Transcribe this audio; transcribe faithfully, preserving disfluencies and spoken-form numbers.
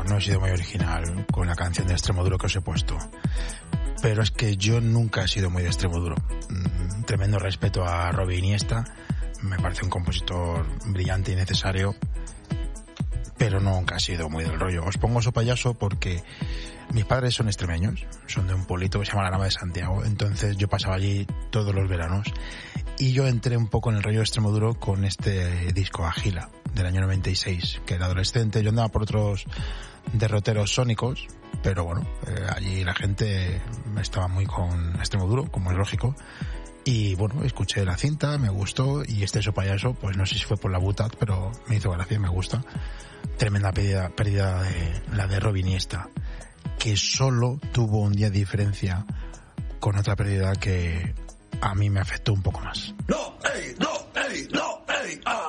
no he sido muy original con la canción de Extremoduro que os he puesto. Pero es que yo nunca he sido muy de Extremoduro. Mm, tremendo respeto a Robbie Iniesta. Me parece un compositor brillante y necesario. Pero nunca he sido muy del rollo. Os pongo Oso Payaso porque mis padres son extremeños. Son de un pueblito que se llama La Nava de Santiago. Entonces yo pasaba allí todos los veranos. Y yo entré un poco en el rollo de Extremoduro con este disco Agila del año noventa y seis, que era adolescente. Yo andaba por otros derroteros sónicos, pero bueno, eh, allí la gente estaba muy con Extremoduro, como es lógico. Y bueno, escuché la cinta, me gustó, y este Oso Payaso, pues no sé si fue por la butad, pero me hizo gracia y me gusta. Tremenda pérdida, pérdida de la de Robbie Iniesta, que solo tuvo un día de diferencia con otra pérdida que a mí me afectó un poco más. No, ey, no, ey, no, ey, ah.